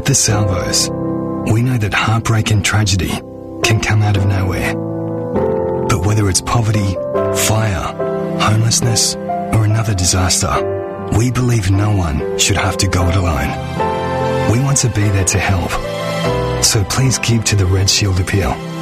the Salvos, we know that heartbreak and tragedy can come out of nowhere. But whether it's poverty, fire, homelessness, or another disaster, we believe no one should have to go it alone. We want to be there to help. So please give to the Red Shield Appeal.